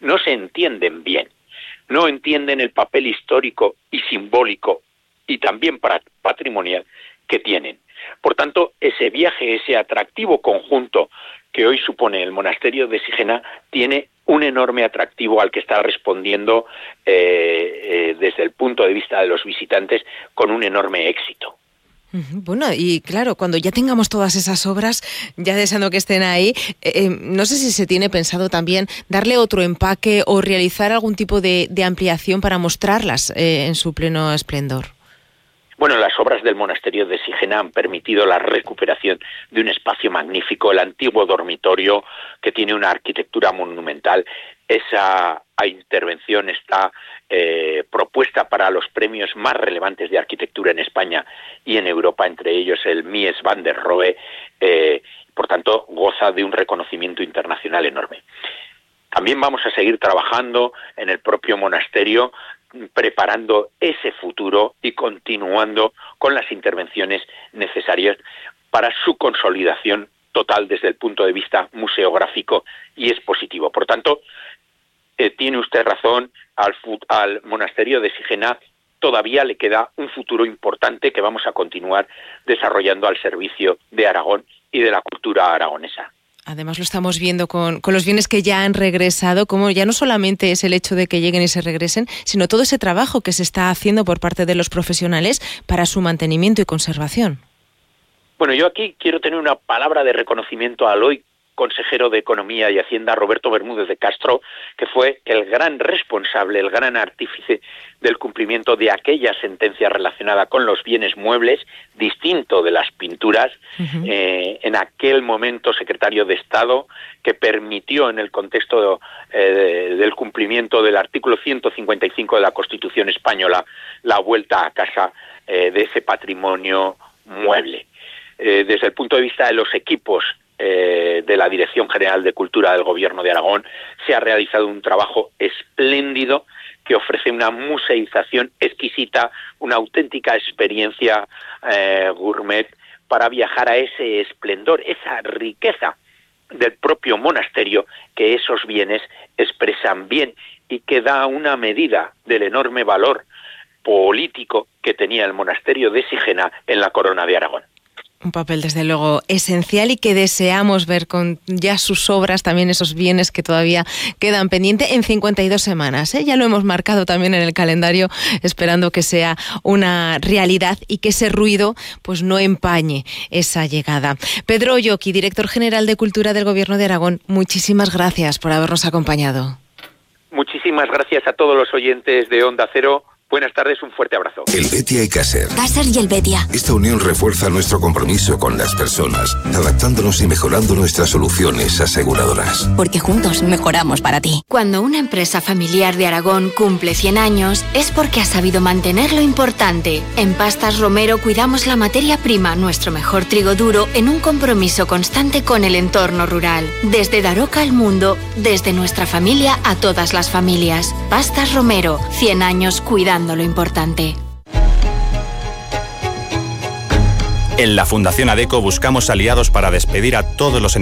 no se entienden bien, no entienden el papel histórico y simbólico y también patrimonial que tienen. Por tanto, ese viaje, ese atractivo conjunto que hoy supone el monasterio de Sigena, tiene un enorme atractivo al que está respondiendo desde el punto de vista de los visitantes con un enorme éxito. Bueno, y claro, cuando ya tengamos todas esas obras, ya deseando que estén ahí, no sé si se tiene pensado también darle otro empaque o realizar algún tipo de ampliación para mostrarlas en su pleno esplendor. Bueno, las obras del monasterio de Sigena han permitido la recuperación de un espacio magnífico, el antiguo dormitorio, que tiene una arquitectura monumental. Esa intervención está propuesta para los premios más relevantes de arquitectura en España y en Europa, entre ellos el Mies van der Rohe, por tanto goza de un reconocimiento internacional enorme. También vamos a seguir trabajando en el propio monasterio, preparando ese futuro y continuando con las intervenciones necesarias para su consolidación total desde el punto de vista museográfico y expositivo. Por tanto, tiene usted razón, al monasterio de Sigena todavía le queda un futuro importante que vamos a continuar desarrollando al servicio de Aragón y de la cultura aragonesa. Además lo estamos viendo con los bienes que ya han regresado, como ya no solamente es el hecho de que lleguen y se regresen, sino todo ese trabajo que se está haciendo por parte de los profesionales para su mantenimiento y conservación. Bueno, yo aquí quiero tener una palabra de reconocimiento al hoy consejero de Economía y Hacienda, Roberto Bermúdez de Castro, que fue el gran responsable, el gran artífice del cumplimiento de aquella sentencia relacionada con los bienes muebles, distinto de las pinturas, en aquel momento secretario de Estado, que permitió en el contexto del cumplimiento del artículo 155 de la Constitución española la vuelta a casa de ese patrimonio mueble. Desde el punto de vista de los equipos de la Dirección General de Cultura del Gobierno de Aragón, se ha realizado un trabajo espléndido que ofrece una museización exquisita, una auténtica experiencia gourmet para viajar a ese esplendor, esa riqueza del propio monasterio que esos bienes expresan bien y que da una medida del enorme valor político que tenía el monasterio de Sigena en la Corona de Aragón. Un papel, desde luego, esencial y que deseamos ver con ya sus obras, también esos bienes que todavía quedan pendientes en 52 semanas. Ya lo hemos marcado también en el calendario, esperando que sea una realidad y que ese ruido pues no empañe esa llegada. Pedro Oyoki, director general de Cultura del Gobierno de Aragón, muchísimas gracias por habernos acompañado. Muchísimas gracias a todos los oyentes de Onda Cero. Buenas tardes, un fuerte abrazo. Helvetia y Caser. Caser y Helvetia. Esta unión refuerza nuestro compromiso con las personas, adaptándonos y mejorando nuestras soluciones aseguradoras. Porque juntos mejoramos para ti. Cuando una empresa familiar de Aragón cumple 100 años, es porque ha sabido mantener lo importante. En Pastas Romero cuidamos la materia prima, nuestro mejor trigo duro, en un compromiso constante con el entorno rural. Desde Daroca al mundo, desde nuestra familia a todas las familias. Pastas Romero, 100 años cuidando lo importante. En la Fundación ADECO buscamos aliados para despedir a todos los